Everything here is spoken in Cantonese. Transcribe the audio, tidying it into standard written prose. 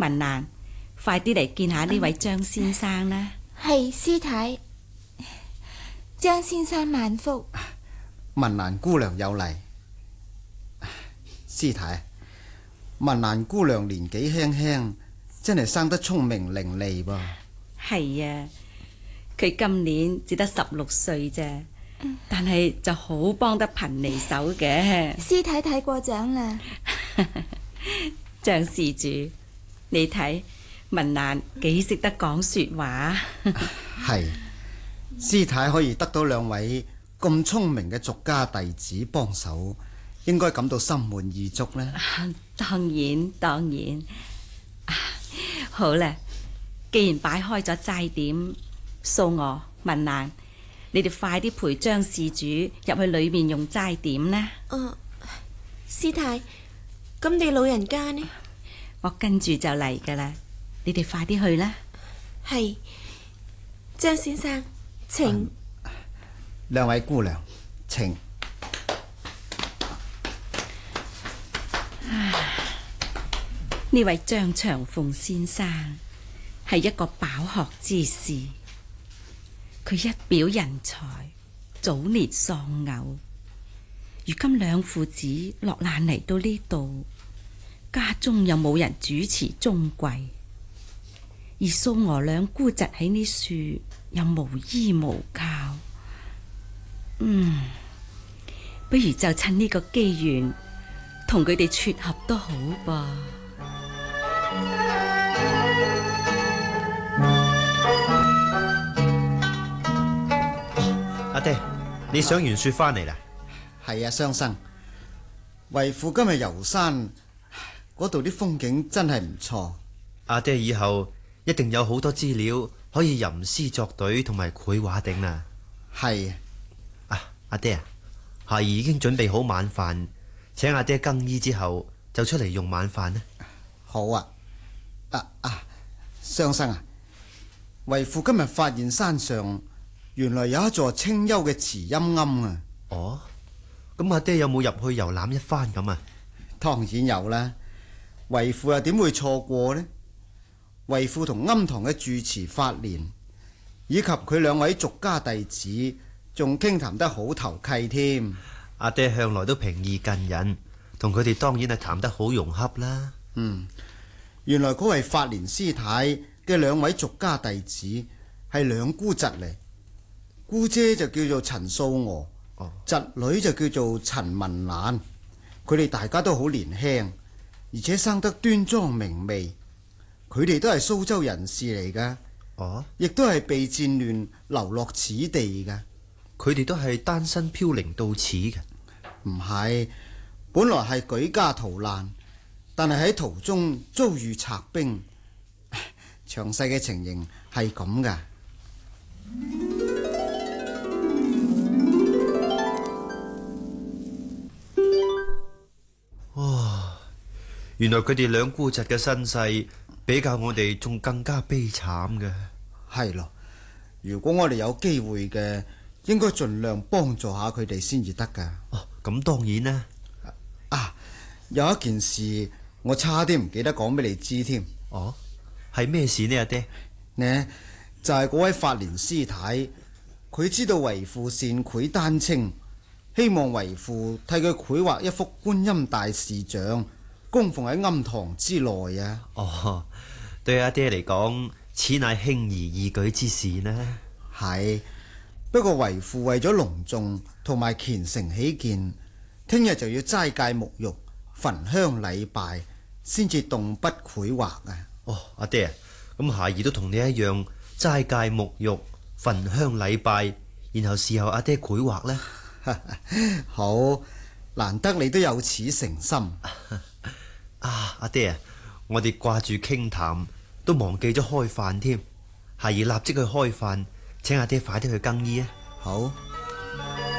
文蘭，快啲嚟見下呢位張先生啦。 係師太，張先生萬福。 文蘭姑娘有禮。師太，文蘭姑娘年紀輕輕，真係生得聰明伶俐噃。 係啊，佢今年只得16歲啫，但係就好幫得貧離手嘅。 師太太過獎啦。 張施主，你睇文蘭幾識得講說話。 係，師太可以得到兩位咁聰明嘅俗家弟子幫手，應該感到心滿意足呢。 當然。好啦，既然擺開咗齋點，素娥、文蘭，你哋快啲陪張施主入去裏面用齋點啦。 師太，咁你老人家呢？ 我跟住就嚟噶啦，你哋快啲去啦。 係，張先生，請。 兩位姑娘，請。 呢位張長鳳先生係一個飽學之士，佢一表人才，早年喪偶，如今兩父子落難嚟到呢度，家中又冇人主持中貴，而素娥兩姑侄喺呢處又無依無靠，不如就趁呢個機緣同佢哋撮合都好噃。 阿爹，你上完雪翻嚟啦？ 係啊，雙生，為父今日遊山，嗰度啲風景真係唔錯。 阿爹以後一定有好多資料可以吟詩作對同埋繪畫頂啦。係啊，阿爹啊，孩兒已經準備好晚飯，請阿爹更衣之後就出嚟用晚飯啦。 好啊，雙生啊，為父今日發現山上原來有一座清幽嘅慈陰庵啊！ 哦，咁阿爹有冇入去遊覽一番咁啊？ 當然有啦，為父又點會錯過呢？為父同庵堂嘅住持法蓮以及佢兩位俗家弟子，仲傾談得好投契添。 阿爹向來都平易近人，同佢哋當然係談得好融洽啦。 原來嗰位法蓮師太嘅兩位俗家弟子係兩姑侄嚟。姑姐就叫做陳素娥，侄女就叫做陳文蘭。佢哋大家都好年輕，而且生得端莊明媚。佢哋都係蘇州人士嚟噶，亦都係被戰亂流落此地噶。 佢哋都係單身飄零到此嘅？ 唔係，本來係舉家逃難，但係喺途中遭遇賊兵。詳細嘅情形係咁噶。 原來佢哋兩姑侄嘅身世比較我哋仲更加悲慘嘅。 係咯，如果我哋有機會嘅，應該盡量幫助下佢哋先至得噶。 咁當然啦。 有一件事我差啲唔記得講俾你知添。 係咩事呢？阿爹呢就係嗰位法蓮師太，佢知道為父善繪丹青，希望為父替佢繪畫一幅觀音大士像，供奉喺庵堂之內啊！ 對阿爹嚟講，此乃輕而易舉之事呢。 係，不過為父為咗隆重同埋虔誠起見，聽日就要齋戒沐浴、焚香禮拜，先至動筆繪畫啊！ 阿爹啊，咁孩兒都同你一樣齋戒沐浴、焚香禮拜，然後事後阿爹繪畫呢？ 好，難得你都有此誠心。 阿爹啊，我哋掛住傾談，都忘記咗開飯添。孩兒立即去開飯，請阿爹快啲去更衣啊！ 好。